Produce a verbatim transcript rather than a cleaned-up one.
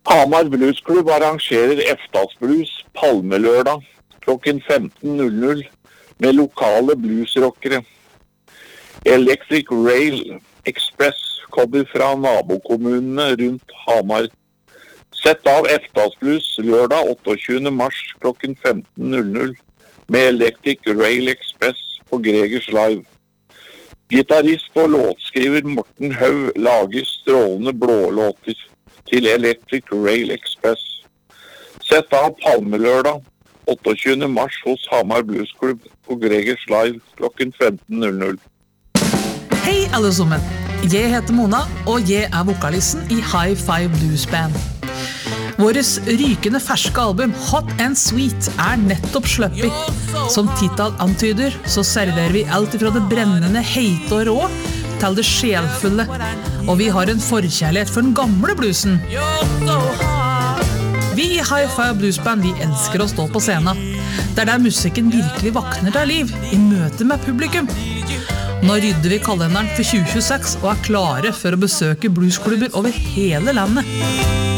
Hamar Bluesklubb arrangerer Eftas Blues Palmelørdag klokken femten null null med lokale bluesrockere. Electric Rail Express kommer fra nabokommunene rundt Hamar. Sett av Eftas Blues lørdag otteogtyvende mars klokken femten null null med Electric Rail Express på Gregers Live. Gitarist og låtskriver Morten Haug lager strålende blålåter til Electric Rail Express. Sett av Palmelørdag otteogtyvende mars hos Hamar Bluesklubb på Gregers Live klokken femten null null. Hei alle sammen, jeg heter Mona, og jeg er vokalisten i High Five Blues Band. Våres rykende ferske album Hot and Sweet er nettopp sluppet. Som titel antyder, så serverer vi alt fra det brennende, heite og rå til det sjelfulle. Og vi har en forkjærlighet for den gamle bluesen. Vi i High Five Blues Band, vi elsker å stå på scenen. Det er der musikken virkelig vakner til liv, i møte med publikum. Nå rydder vi kalenderen for tjue tjueseks og er klare for å besøke bluesklubber over hele landet.